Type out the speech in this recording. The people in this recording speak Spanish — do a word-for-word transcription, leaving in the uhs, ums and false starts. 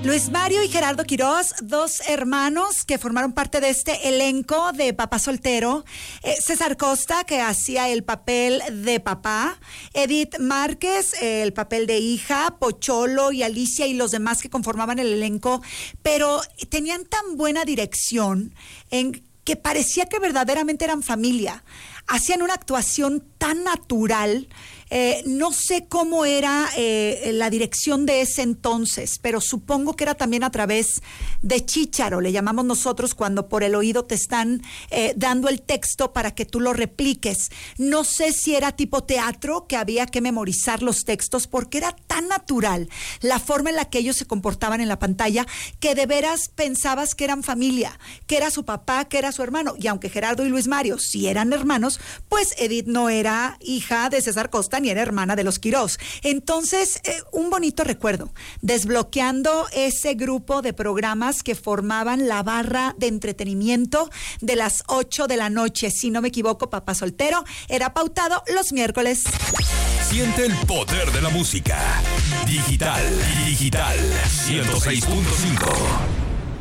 Luis Mario y Gerardo Quirós, dos hermanos que formaron parte de este elenco de Papá Soltero. Eh, César Costa, que hacía el papel de papá. Edith Márquez, eh, el papel de hija. Pocholo y Alicia y los demás que conformaban el elenco. Pero tenían tan buena dirección en que parecía que verdaderamente eran familia. Hacían una actuación tan natural. Eh, no sé cómo era eh, la dirección de ese entonces, pero supongo que era también a través de chícharo, le llamamos nosotros cuando por el oído te están eh, dando el texto para que tú lo repliques. No sé si era tipo teatro, que había que memorizar los textos, porque era tan natural la forma en la que ellos se comportaban en la pantalla, que de veras pensabas que eran familia, que era su papá, que era su hermano. Y aunque Gerardo y Luis Mario sí eran hermanos, pues Edith no era hija de César Costa ni era hermana de los Quirós. Entonces, eh, un bonito recuerdo, desbloqueando ese grupo de programas que formaban la barra de entretenimiento de las ocho de la noche. Si no me equivoco, Papá Soltero era pautado los miércoles. Siente el poder de la música. Digital, digital, ciento seis punto cinco.